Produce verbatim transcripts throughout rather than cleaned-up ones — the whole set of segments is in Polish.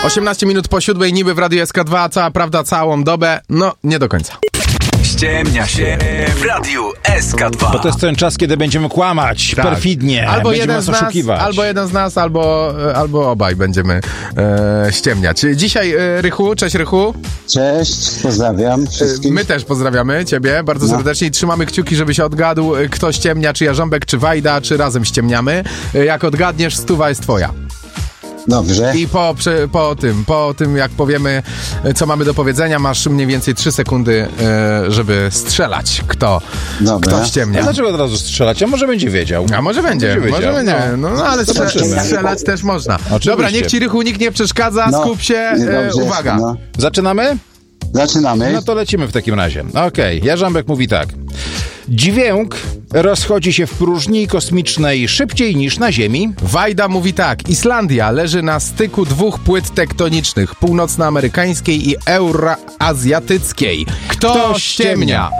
osiemnaście minut po siódmej, niby w Radiu S K dwa, cała prawda, całą dobę. No, nie do końca. Ściemnia się w Radiu S K dwa. Bo to jest ten czas, kiedy będziemy kłamać tak. perfidnie. Albo będziemy jeden, z nas nas, oszukiwać. albo jeden z nas, albo, albo obaj będziemy e, ściemniać. Dzisiaj e, Rychu, cześć Rychu. Cześć, pozdrawiam wszystkich. My też pozdrawiamy ciebie bardzo no. serdecznie i trzymamy kciuki, żeby się odgadł, kto ściemnia, czy Jarząbek, czy Wajda, czy razem ściemniamy. Jak odgadniesz, stuwa jest twoja. Dobrze. I po, po tym, po tym jak powiemy, co mamy do powiedzenia, masz mniej więcej trzy sekundy, żeby strzelać, kto, kto ściemnia. A dlaczego od razu strzelać? A może będzie wiedział. A może będzie, będzie może będzie. No, no ale Zobaczymy. strzelać też można. Oczywiście. Dobra, niech ci Rychu nikt nie przeszkadza, no, skup się, e, uwaga. No. Zaczynamy? Zaczynamy. No to lecimy w takim razie. Okej, okay. Jarząbek mówi tak. Dźwięk rozchodzi się w próżni kosmicznej szybciej niż na Ziemi. Wajda mówi tak. Islandia leży na styku dwóch płyt tektonicznych, północnoamerykańskiej i euroazjatyckiej. Kto, Kto ściemnia?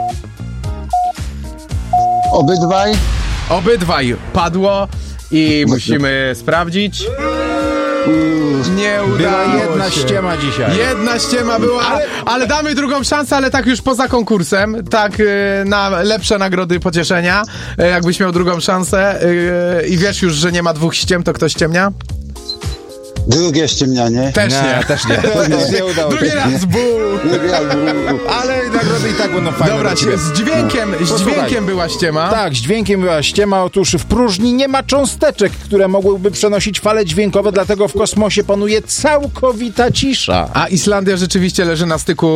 Obydwaj. Obydwaj padło i musimy sprawdzić. Nie udało Była jedna się. ściema dzisiaj. Jedna ściema była, ale, ale damy drugą szansę, ale tak już poza konkursem, tak na lepsze nagrody pocieszenia, jakbyś miał drugą szansę i wiesz już, że nie ma dwóch ściem, to kto ściemnia? Drugie ściemnianie. Też nie. nie. Też nie. Też nie udało Drugi się. raz bu. Ale nagrody i tak będą fajne. Dobra, z dźwiękiem, no. z dźwiękiem była ściema. Tak, z dźwiękiem była ściema. Otóż w próżni nie ma cząsteczek, które mogłyby przenosić fale dźwiękowe, dlatego w kosmosie panuje całkowita cisza. A Islandia rzeczywiście leży na styku